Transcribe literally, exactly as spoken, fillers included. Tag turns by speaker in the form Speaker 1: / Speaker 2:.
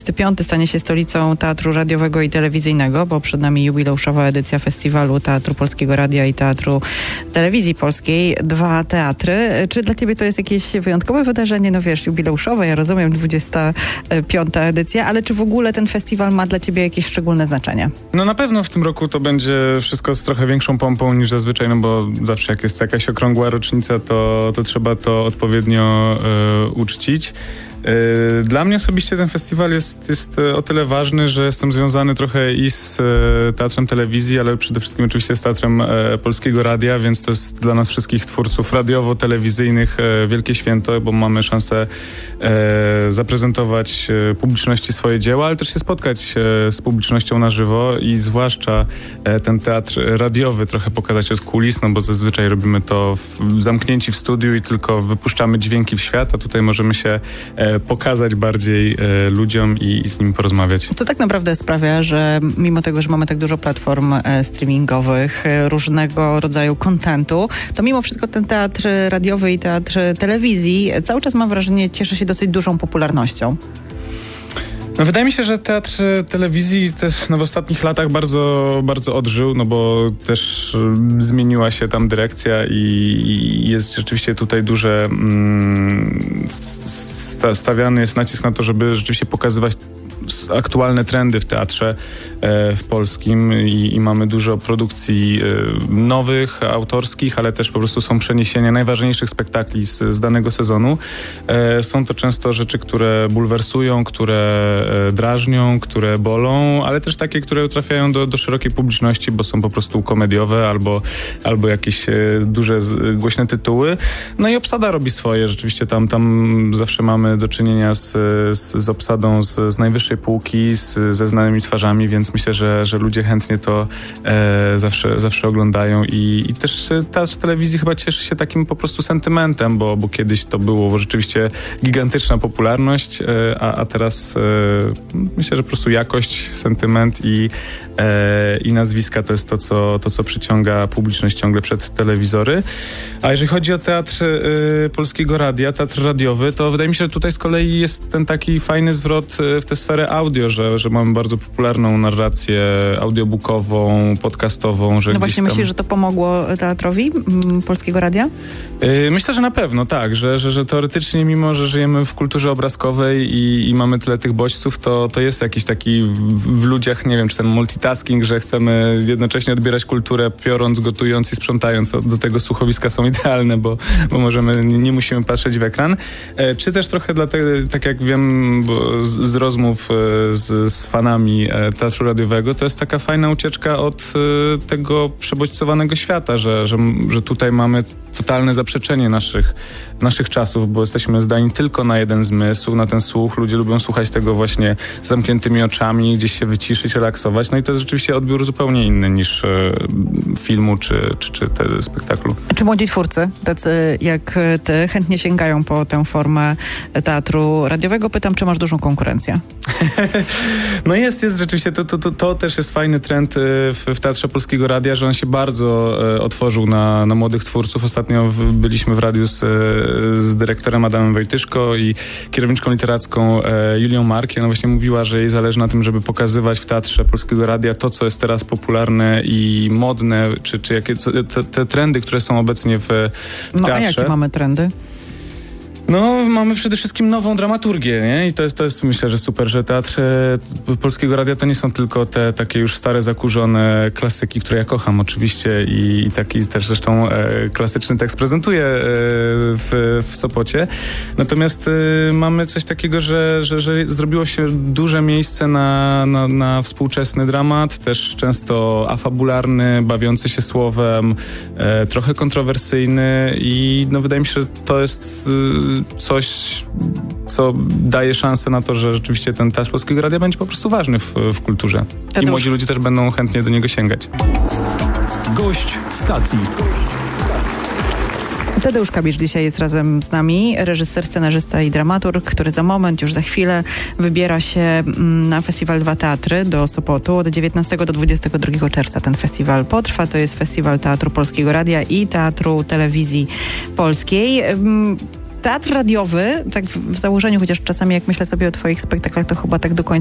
Speaker 1: piąty stanie się stolicą teatru radiowego i telewizyjnego, bo przed nami jubileuszowa edycja festiwalu Teatru Polskiego Radia i Teatru Telewizji Polskiej. Dwa teatry. Czy dla ciebie to jest jakieś wyjątkowe wydarzenie? No wiesz, jubileuszowe, ja rozumiem, dwudziesta piąta edycja, ale czy w ogóle ten festiwal ma dla ciebie jakieś szczególne znaczenie?
Speaker 2: No na pewno w tym roku to będzie wszystko z trochę większą pompą niż zazwyczaj, no bo zawsze jak jest jakaś okrągła rocznica, to, to trzeba to odpowiednio e, uczcić. Dla mnie osobiście ten festiwal jest, jest o tyle ważny, że jestem związany trochę i z Teatrem Telewizji, ale przede wszystkim oczywiście z Teatrem Polskiego Radia, więc to jest dla nas wszystkich twórców radiowo-telewizyjnych wielkie święto, bo mamy szansę zaprezentować publiczności swoje dzieła, ale też się spotkać z publicznością na żywo i zwłaszcza ten teatr radiowy trochę pokazać od kulis, no bo zazwyczaj robimy to w, zamknięci w studiu i tylko wypuszczamy dźwięki w świat, a tutaj możemy się pokazać bardziej e, ludziom i, i z nimi porozmawiać.
Speaker 1: Co tak naprawdę sprawia, że mimo tego, że mamy tak dużo platform e, streamingowych, e, różnego rodzaju kontentu, to mimo wszystko ten teatr radiowy i teatr telewizji e, cały czas, mam wrażenie, cieszy się dosyć dużą popularnością.
Speaker 2: No wydaje mi się, że teatr telewizji też no, w ostatnich latach bardzo, bardzo odżył, no bo też y, zmieniła się tam dyrekcja i, i jest rzeczywiście tutaj duże mm, st- stawiany jest nacisk na to, żeby rzeczywiście pokazywać aktualne trendy w teatrze e, w polskim i, i mamy dużo produkcji e, nowych, autorskich, ale też po prostu są przeniesienia najważniejszych spektakli z, z danego sezonu. E, są to często rzeczy, które bulwersują, które e, drażnią, które bolą, ale też takie, które trafiają do, do szerokiej publiczności, bo są po prostu komediowe albo, albo jakieś e, duże, głośne tytuły. No i obsada robi swoje. Rzeczywiście tam, tam zawsze mamy do czynienia z, z, z obsadą z, z najwyższej półki z, ze znanymi twarzami, więc myślę, że, że ludzie chętnie to e, zawsze, zawsze oglądają i, i też teatr telewizji chyba cieszy się takim po prostu sentymentem, bo, bo kiedyś to było rzeczywiście gigantyczna popularność, e, a, a teraz e, myślę, że po prostu jakość, sentyment i, e, i nazwiska to jest to co, to, co przyciąga publiczność ciągle przed telewizory. A jeżeli chodzi o teatr e, Polskiego Radia, teatr radiowy, to wydaje mi się, że tutaj z kolei jest ten taki fajny zwrot w tę sferę audio, że, że mamy bardzo popularną narrację audiobookową, podcastową. Że
Speaker 1: no właśnie,
Speaker 2: tam...
Speaker 1: myślisz, że to pomogło teatrowi m, Polskiego Radia?
Speaker 2: Yy, myślę, że na pewno, tak, że, że, że teoretycznie, mimo że żyjemy w kulturze obrazkowej i, i mamy tyle tych bodźców, to, to jest jakiś taki w, w ludziach, nie wiem, czy ten multitasking, że chcemy jednocześnie odbierać kulturę, piorąc, gotując i sprzątając. Do tego słuchowiska są idealne, bo, bo możemy, nie musimy patrzeć w ekran. E, czy też trochę dlatego, tak jak wiem, bo z, z rozmów z, z fanami teatru radiowego, to jest taka fajna ucieczka od y, tego przebodźcowanego świata, że, że, że tutaj mamy totalne zaprzeczenie naszych, naszych czasów, bo jesteśmy zdani tylko na jeden zmysł, na ten słuch. Ludzie lubią słuchać tego właśnie z zamkniętymi oczami, gdzieś się wyciszyć, relaksować. No i to jest rzeczywiście odbiór zupełnie inny niż y, filmu czy, czy, czy te spektaklu.
Speaker 1: Czy młodzi twórcy, tacy jak ty, chętnie sięgają po tę formę teatru radiowego? Pytam, czy masz dużą konkurencję?
Speaker 2: No jest, jest rzeczywiście, to, to, to, to też jest fajny trend w, w Teatrze Polskiego Radia, że on się bardzo e, otworzył na, na młodych twórców. Ostatnio w, byliśmy w radiu z, z dyrektorem Adamem Wojtyszko i kierowniczką literacką e, Julią Mark. Ona właśnie mówiła, że jej zależy na tym, żeby pokazywać w Teatrze Polskiego Radia to, co jest teraz popularne i modne, czy, czy jakie co, te, te trendy, które są obecnie w, w
Speaker 1: no,
Speaker 2: teatrze.
Speaker 1: A jakie mamy trendy?
Speaker 2: No, mamy przede wszystkim nową dramaturgię, nie? I to jest, to jest myślę, że super, że teatr e, Polskiego Radia to nie są tylko te takie już stare, zakurzone klasyki, które ja kocham oczywiście i, i taki też zresztą e, klasyczny tekst prezentuję e, w, w Sopocie. Natomiast e, mamy coś takiego, że, że, że zrobiło się duże miejsce na, na, na współczesny dramat, też często afabularny, bawiący się słowem, e, trochę kontrowersyjny i no wydaje mi się, że to jest e, coś, co daje szansę na to, że rzeczywiście ten teatr Polskiego Radia będzie po prostu ważny w, w kulturze. Tadeusz. I młodzi ludzie też będą chętnie do niego sięgać.
Speaker 3: Gość stacji.
Speaker 1: Tadeusz Kabicz dzisiaj jest razem z nami, reżyser, scenarzysta i dramaturg, który za moment, już za chwilę wybiera się na festiwal Dwa Teatry do Sopotu. Od dziewiętnastego do dwudziestego drugiego czerwca ten festiwal potrwa. To jest festiwal Teatru Polskiego Radia i Teatru Telewizji Polskiej. teatr radiowy, tak w, w założeniu, chociaż czasami jak myślę sobie o twoich spektaklach, to chyba tak do końca